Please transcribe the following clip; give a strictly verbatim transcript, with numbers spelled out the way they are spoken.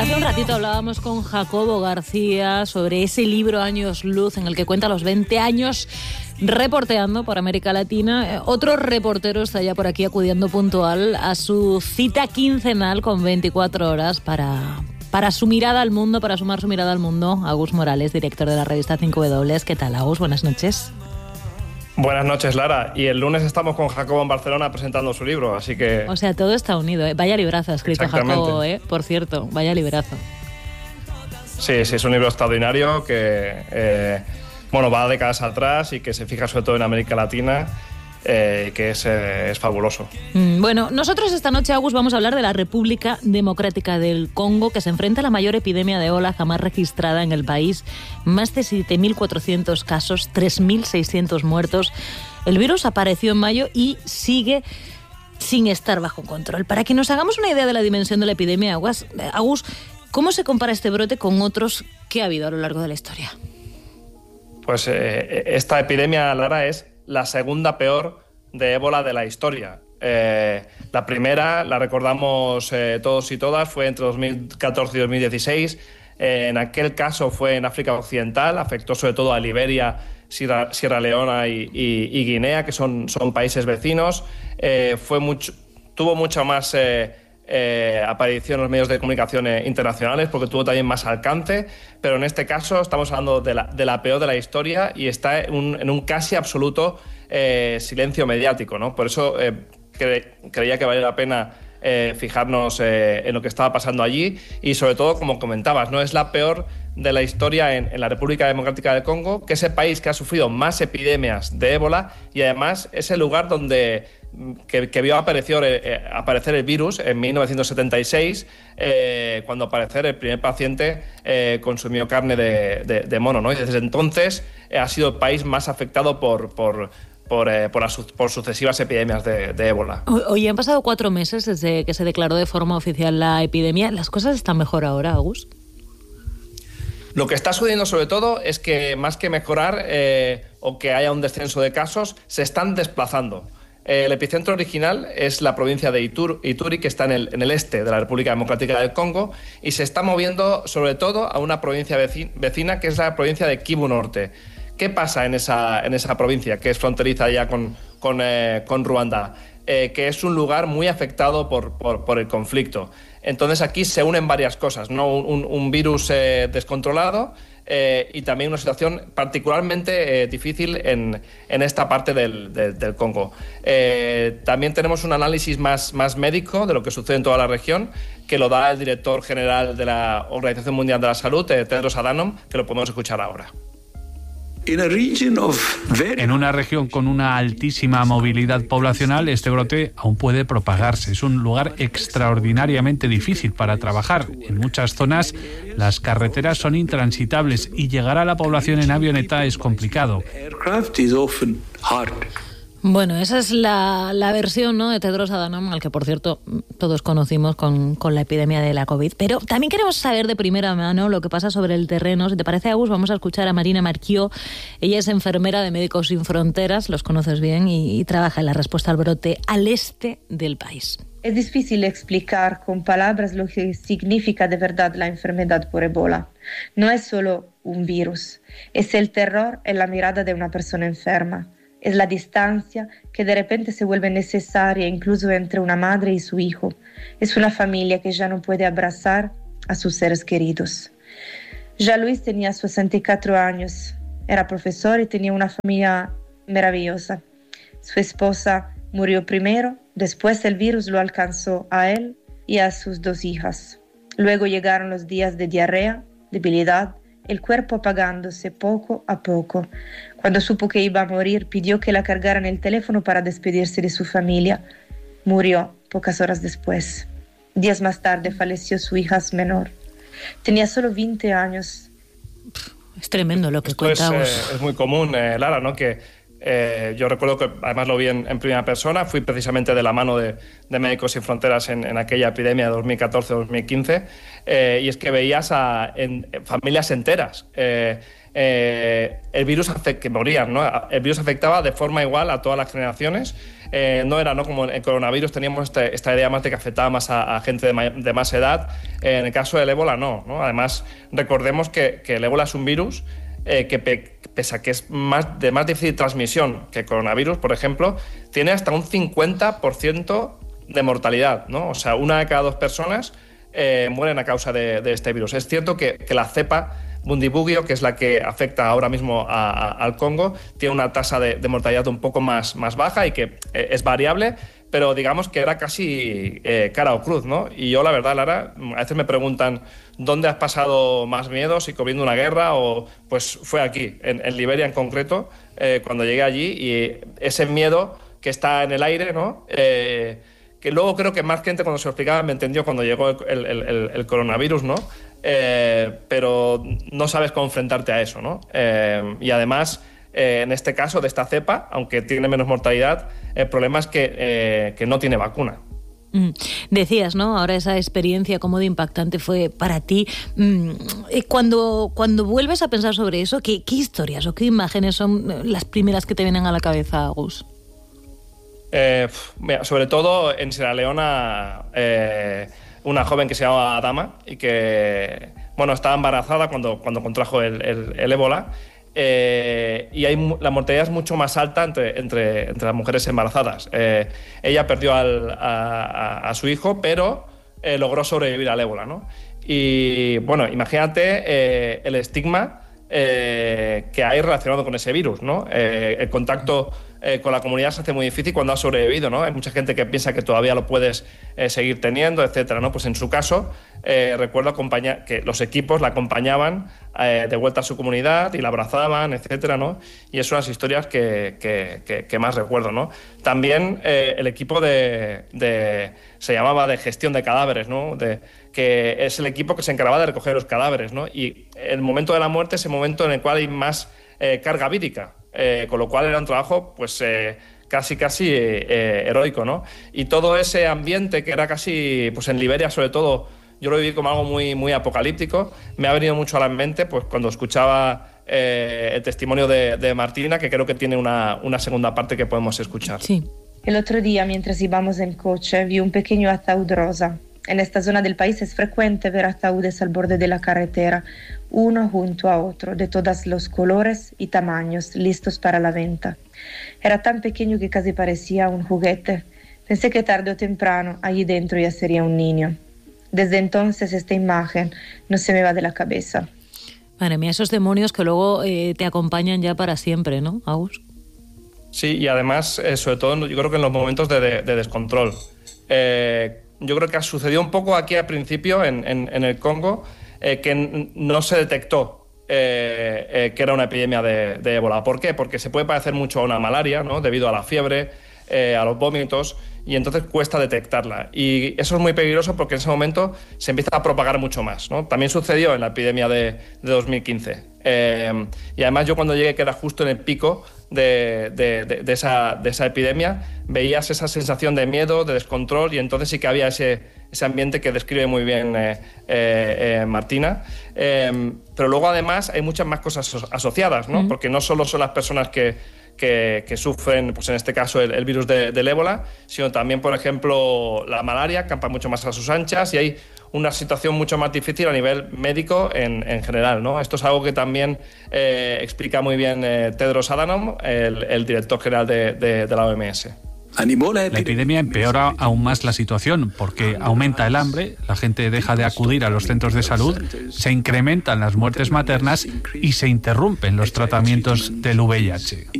Hace un ratito hablábamos con Jacobo García sobre ese libro Años Luz en el que cuenta los veinte años reporteando por América Latina. Otro reportero está ya por aquí acudiendo puntual a su cita quincenal con veinticuatro horas para, para su mirada al mundo, para sumar su mirada al mundo. Agus Morales, director de la revista cinco W. ¿Qué tal, Agus? Buenas noches. Buenas noches, Lara. Y el lunes estamos con Jacobo en Barcelona presentando su libro, así que... O sea, todo está unido, ¿eh? Vaya librazo ha escrito Jacobo, ¿eh? Por cierto, vaya librazo. Sí, sí, es un libro extraordinario que, eh, bueno, va décadas atrás y que se fija sobre todo en América Latina, eh, que es, eh, es fabuloso. Mm, bueno, nosotros esta noche, Agus, vamos a hablar de la República Democrática del Congo, que se enfrenta a la mayor epidemia de ébola jamás registrada en el país. Más de siete mil cuatrocientos casos, tres mil seiscientos muertos. El virus apareció en mayo y sigue sin estar bajo control. Para que nos hagamos una idea de la dimensión de la epidemia, Agus, Agus, ¿cómo se compara este brote con otros que ha habido a lo largo de la historia? Pues eh, esta epidemia, Lara, es la segunda peor de ébola de la historia. Eh, la primera, la recordamos eh, todos y todas, fue entre dos mil catorce y dos mil dieciséis. Eh, en aquel caso fue en África Occidental, afectó sobre todo a Liberia, Sierra, Sierra Leona y, y, y Guinea, que son, son países vecinos. Eh, fue mucho, tuvo mucha más eh, eh, aparición en los medios de comunicación eh, internacionales porque tuvo también más alcance, pero en este caso estamos hablando de la, de la peor de la historia y está en un, en un casi absoluto eh, silencio mediático, ¿no? Por eso eh, cre, creía que valía la pena eh, fijarnos eh, en lo que estaba pasando allí y sobre todo, como comentabas, ¿no? Es la peor de la historia en, en la República Democrática del Congo, que es el país que ha sufrido más epidemias de ébola y además es el lugar donde que, que vio aparecer, eh, aparecer el virus en mil novecientos setenta y seis, eh, cuando aparecer el primer paciente eh, consumió carne de, de, de mono, ¿no? Y desde entonces eh, ha sido el país más afectado por... por Por, eh, por, las, por sucesivas epidemias de, de ébola. Hoy han pasado cuatro meses desde que se declaró de forma oficial la epidemia. ¿Las cosas están mejor ahora, Agus? Lo que está sucediendo sobre todo es que más que mejorar eh, o que haya un descenso de casos, se están desplazando. Eh, el epicentro original es la provincia de Itur, Ituri, que está en el, en el este de la República Democrática del Congo, y se está moviendo sobre todo a una provincia vecina, que es la provincia de Kivu Norte. ¿Qué pasa en esa, en esa provincia, que es fronteriza ya con, con, eh, con Ruanda? Eh, que es un lugar muy afectado por, por, por el conflicto. Entonces aquí se unen varias cosas, ¿no? Un, un virus eh, descontrolado eh, y también una situación particularmente eh, difícil en, en esta parte del, de, del Congo. Eh, también tenemos un análisis más, más médico de lo que sucede en toda la región, que lo da el director general de la Organización Mundial de la Salud, eh, Tedros Adhanom, que lo podemos escuchar ahora. En una región con una altísima movilidad poblacional, este brote aún puede propagarse. Es un lugar extraordinariamente difícil para trabajar. En muchas zonas las carreteras son intransitables y llegar a la población en avioneta es complicado. Bueno, esa es la, la versión, ¿no?, de Tedros Adhanom, al que, por cierto, todos conocimos con, con la epidemia de la COVID. Pero también queremos saber de primera mano lo que pasa sobre el terreno. Si te parece, Agus, vamos a escuchar a Marina Marquió. Ella es enfermera de Médicos Sin Fronteras, los conoces bien, y, y trabaja en la respuesta al brote al este del país. Es difícil explicar con palabras lo que significa de verdad la enfermedad por ébola. No es solo un virus, es el terror en la mirada de una persona enferma. Es la distancia que de repente se vuelve necesaria incluso entre una madre y su hijo. Es una familia que ya no puede abrazar a sus seres queridos. Jean-Louis tenía sesenta y cuatro años, era profesor y tenía una familia maravillosa. Su esposa murió primero, después el virus lo alcanzó a él y a sus dos hijas. Luego llegaron los días de diarrea, debilidad, el cuerpo apagándose poco a poco. Cuando supo que iba a morir, pidió que la cargaran el teléfono para despedirse de su familia. Murió pocas horas después. Días más tarde falleció su hija menor. Tenía solo veinte años. Es tremendo lo que Esto contamos. Es, eh, es muy común, eh, Lara, ¿no? Que eh, yo recuerdo que además lo vi en, en primera persona. Fui precisamente de la mano de, de Médicos Sin Fronteras en, en aquella epidemia de dos mil catorce dos mil quince. Eh, y es que veías a en, en familias enteras. Eh, eh, el virus afect, que morían, ¿no? El virus afectaba de forma igual a todas las generaciones eh, no era, ¿no?, como en el coronavirus teníamos este, esta idea más de que afectaba más a, a gente de, ma de más edad. Eh, en el caso del ébola no, ¿no? Además, recordemos que, que el ébola es un virus eh, que pe pese a que es más, de más difícil transmisión que el coronavirus, por ejemplo, tiene hasta un cincuenta por ciento de mortalidad, ¿no? O sea, una de cada dos personas eh, mueren a causa de, de este virus. Es cierto que, que la cepa Bundibugyo, que es la que afecta ahora mismo a, a, al Congo, tiene una tasa de, de mortalidad un poco más, más baja y que eh, es variable, pero digamos que era casi eh, cara o cruz, ¿no? Y yo, la verdad, Lara, a veces me preguntan ¿dónde has pasado más miedo? Si cubriendo una guerra o... Pues fue aquí, en, en Liberia en concreto, eh, cuando llegué allí, y ese miedo que está en el aire, ¿no? Eh, que luego creo que más gente cuando se lo explicaba me entendió cuando llegó el, el, el, el coronavirus, ¿no? Eh, pero no sabes cómo enfrentarte a eso, ¿no? Eh, y además... Eh, en este caso de esta cepa, aunque tiene menos mortalidad, el problema es que, eh, que no tiene vacuna. Mm. Decías, ¿no? Ahora esa experiencia, cómo de impactante fue para ti. Mm. Cuando, cuando vuelves a pensar sobre eso, ¿qué, qué historias o qué imágenes son las primeras que te vienen a la cabeza, Agus? Eh, mira, sobre todo en Sierra Leona, eh, una joven que se llamaba Adama y que, bueno, estaba embarazada cuando, cuando contrajo el, el, el ébola. Eh, y hay, la mortalidad es mucho más alta entre, entre, entre las mujeres embarazadas. Eh, ella perdió al, a, a, a su hijo, pero eh, logró sobrevivir al ébola, ¿no? Y bueno, imagínate eh, el estigma eh, que hay relacionado con ese virus, ¿no? Eh, el contacto eh, con la comunidad se hace muy difícil cuando has sobrevivido, ¿no? Hay mucha gente que piensa que todavía lo puedes eh, seguir teniendo, etcétera, ¿no? Pues en su caso, eh, recuerdo acompañar, que los equipos la acompañaban eh, de vuelta a su comunidad y la abrazaban, etcétera, ¿no? Y es unas historias que, que, que, que más recuerdo, ¿no? También eh, el equipo de, de... se llamaba de gestión de cadáveres, ¿no? De, que es el equipo que se encargaba de recoger los cadáveres, ¿no? Y el momento de la muerte es el momento en el cual hay más eh, carga vírica. Eh, con lo cual era un trabajo pues eh, casi casi eh, heroico, ¿no? Y todo ese ambiente que era casi, pues en Liberia sobre todo, yo lo viví como algo muy, muy apocalíptico, me ha venido mucho a la mente pues cuando escuchaba eh, el testimonio de, de Martina, que creo que tiene una, una segunda parte que podemos escuchar. Sí. El otro día, mientras íbamos en coche, vi un pequeño ataúd rosa. En esta zona del país es frecuente ver ataúdes al borde de la carretera, uno junto a otro, de todos los colores y tamaños, listos para la venta. Era tan pequeño que casi parecía un juguete. Pensé que tarde o temprano allí dentro ya sería un niño. Desde entonces esta imagen no se me va de la cabeza. Madre mía, esos demonios que luego eh, te acompañan ya para siempre, ¿no, Agus? Sí, y además, eh, sobre todo, yo creo que en los momentos de, de, de descontrol. Eh, yo creo que ha sucedido un poco aquí al principio, en, en, en el Congo, eh, que no se detectó eh, eh, que era una epidemia de, de ébola. ¿Por qué? Porque se puede parecer mucho a una malaria, ¿no? Debido a la fiebre, eh, a los vómitos, y entonces cuesta detectarla. Y eso es muy peligroso porque en ese momento se empieza a propagar mucho más, ¿no? También sucedió en la epidemia de, de dos mil quince. Eh, y además yo cuando llegué, que era justo en el pico de, de, de, de, esa, de esa epidemia, veías esa sensación de miedo, de descontrol, y entonces sí que había ese, ese ambiente que describe muy bien eh, eh, eh, Martina. Eh, pero luego además hay muchas más cosas asociadas, ¿no? Mm. Porque no solo son las personas que Que, que sufren, pues en este caso, el, el virus de, del ébola, sino también, por ejemplo, la malaria, campa mucho más a sus anchas, y hay una situación mucho más difícil a nivel médico en, en general, ¿no? Esto es algo que también eh, explica muy bien eh, Tedros Adhanom, el, el director general de, de, de la O M S. La epidemia empeora aún más la situación porque aumenta el hambre, la gente deja de acudir a los centros de salud, se incrementan las muertes maternas y se interrumpen los tratamientos del V I H.